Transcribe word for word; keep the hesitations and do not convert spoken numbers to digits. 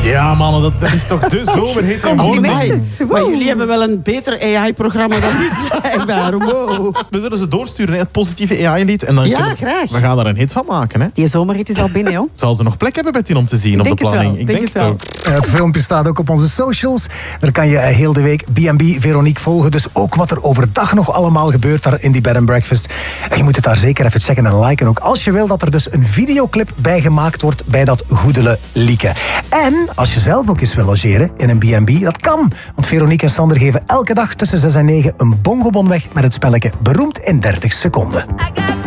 Ja, mannen, dat, dat is toch de zomerhit in wording. Maar jullie hebben wel een beter A I-programma dan ik, blijkbaar. Wow. We zullen ze doorsturen, hè, het positieve A I-lied. En dan Ja, kunnen we, graag. we gaan daar een hit van maken. Hè. Die zomerrit is al binnen, joh. Zal ze nog plek hebben, Betty, om te zien op de denk het planning? wel, Ik denk denk het wel. het ook. En het filmpje staat ook op onze socials. Daar kan je eh, heel de week B en B Veronique volgen. Dus ook wat er overdag nog allemaal gebeurt daar in die bed and breakfast. En je moet het daar zeker even checken en liken. Ook als je wil dat er dus een videoclip bij gemaakt wordt bij dat goedele lieke. En als je zelf ook eens wil logeren in een B en B, dat kan. Want Veronique en Sander geven elke dag tussen zes en negen een bongobon weg met het spelletje Beroemd in dertig seconden. I got